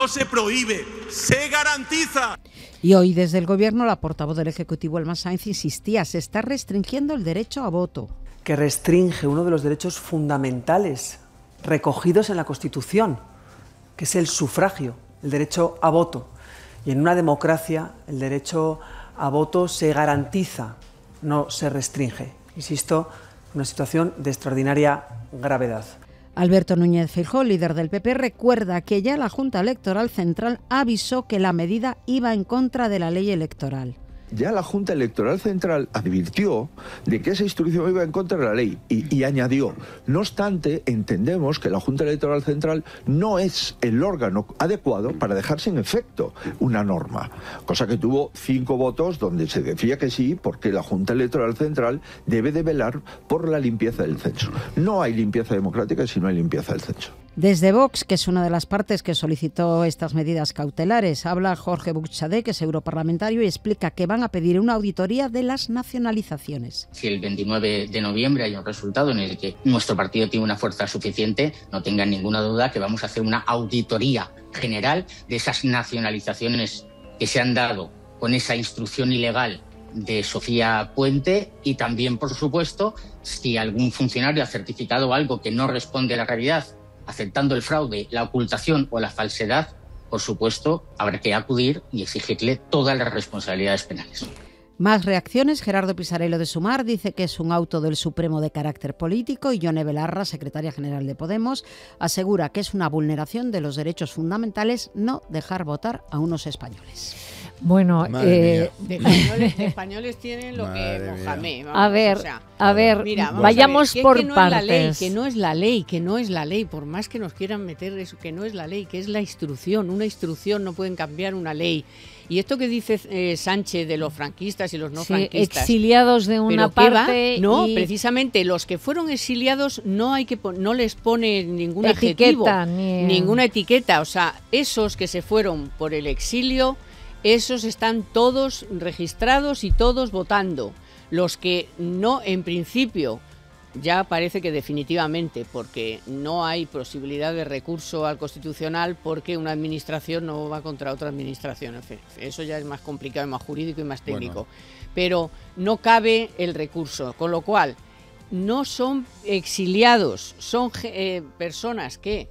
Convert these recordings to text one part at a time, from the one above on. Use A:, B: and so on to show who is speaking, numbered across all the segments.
A: No se prohíbe, se garantiza.
B: Y hoy desde el Gobierno la portavoz del Ejecutivo, Elma Sainz, insistía, se está restringiendo el derecho a voto.
C: Que restringe uno de los derechos fundamentales recogidos en la Constitución, que es el sufragio, el derecho a voto. Y en una democracia el derecho a voto se garantiza, no se restringe. Insisto, una situación de extraordinaria gravedad.
B: Alberto Núñez Feijóo, líder del PP, recuerda que ya la Junta Electoral Central avisó que la medida iba en contra de la ley electoral.
D: Ya la Junta Electoral Central advirtió de que esa instrucción iba en contra de la ley y añadió, no obstante, entendemos que la Junta Electoral Central no es el órgano adecuado para dejar sin efecto una norma, cosa que tuvo 5 votos donde se decía que sí, porque la Junta Electoral Central debe de velar por la limpieza del censo. No hay limpieza democrática si no hay limpieza del censo.
B: Desde Vox, que es una de las partes que solicitó estas medidas cautelares, habla Jorge Buxadé, que es europarlamentario, y explica que van a pedir una auditoría de las nacionalizaciones.
E: Si el 29 de noviembre hay un resultado en el que nuestro partido tiene una fuerza suficiente, no tengan ninguna duda que vamos a hacer una auditoría general de esas nacionalizaciones que se han dado con esa instrucción ilegal de Sofía Puente, y también, por supuesto, si algún funcionario ha certificado algo que no responde a la realidad, aceptando el fraude, la ocultación o la falsedad, por supuesto, habrá que acudir y exigirle todas las responsabilidades penales.
B: Más reacciones. Gerardo Pisarello de Sumar dice que es un auto del Supremo de carácter político, y Yone Belarra, secretaria general de Podemos, asegura que es una vulneración de los derechos fundamentales no dejar votar a unos españoles.
F: Bueno,
G: de españoles tienen lo que Mohamed. Vamos,
F: a ver,
G: mira,
F: vayamos por
G: que no
F: partes.
G: Que no es la ley, por más que nos quieran meter eso, que no es la ley, que es la instrucción. Una instrucción, no pueden cambiar una ley. Y esto que dice Sánchez de los franquistas y los no franquistas,
F: exiliados de una parte,
G: no, precisamente los que fueron exiliados no les pone ningún adjetivo, ninguna etiqueta. O sea, esos que se fueron por el exilio, esos están todos registrados y todos votando. Los que no, en principio, ya parece que definitivamente, porque no hay posibilidad de recurso al Constitucional, porque una administración no va contra otra administración. En fin, eso ya es más complicado, más jurídico y más técnico. Bueno. Pero no cabe el recurso, con lo cual no son exiliados, son personas que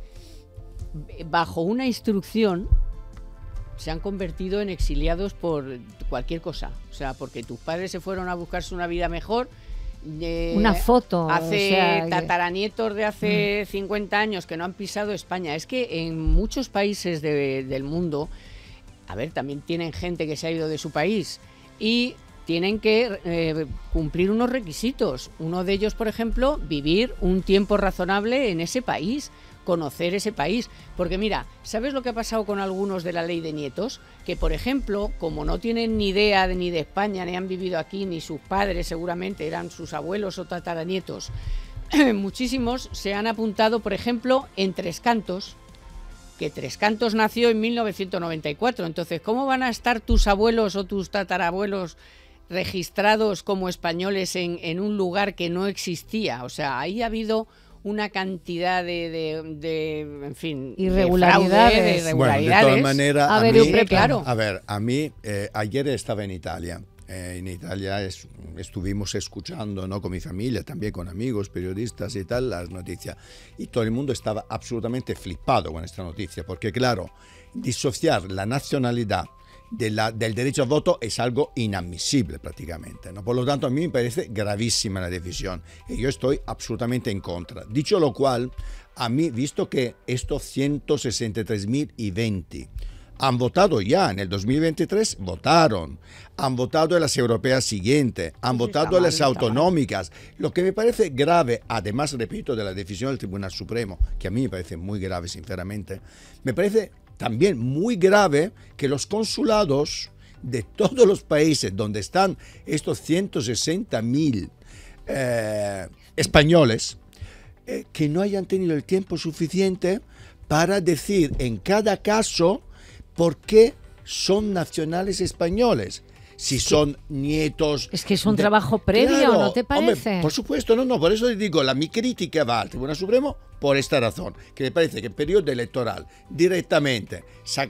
G: bajo una instrucción se han convertido en exiliados por cualquier cosa. O sea, porque tus padres se fueron a buscarse una vida mejor.
F: Una foto.
G: Hace tataranietos de hace 50 años que no han pisado España. Es que en muchos países del mundo, a ver, también tienen gente que se ha ido de su país y tienen que cumplir unos requisitos. Uno de ellos, por ejemplo, vivir un tiempo razonable en ese país, conocer ese país, porque mira, ¿sabes lo que ha pasado con algunos de la ley de nietos? Que, por ejemplo, como no tienen ni idea ni de España, ni han vivido aquí, ni sus padres seguramente eran sus abuelos o tataranietos, muchísimos se han apuntado, por ejemplo, en Tres Cantos, que Tres Cantos nació en 1994, entonces, ¿cómo van a estar tus abuelos o tus tatarabuelos registrados como españoles en un lugar que no existía? O sea, ahí ha habido una cantidad en fin,
F: irregularidades.
H: Bueno, de todas maneras, a mí, ayer estaba en Italia. En Italia estuvimos escuchando, ¿no?, con mi familia, también con amigos, periodistas y tal, las noticias. Y todo el mundo estaba absolutamente flipado con esta noticia, porque claro, disociar la nacionalidad del derecho al voto es algo inadmisible prácticamente, ¿no? Por lo tanto, a mí me parece gravísima la decisión y yo estoy absolutamente en contra. Dicho lo cual, a mí, visto que estos 163.020 han votado ya en el 2023, han votado en las europeas siguientes, han votado en las autonómicas. Lo que me parece grave, además, repito, de la decisión del Tribunal Supremo, que a mí me parece muy grave, sinceramente, me parece también muy grave que los consulados de todos los países donde están estos 160.000 españoles, que no hayan tenido el tiempo suficiente para decir en cada caso por qué son nacionales españoles. si son nietos...
F: Es que es un trabajo previo, claro, ¿no te parece?
H: Hombre, por supuesto, no, por eso digo, mi crítica va al Tribunal Supremo por esta razón, que me parece que en periodo electoral directamente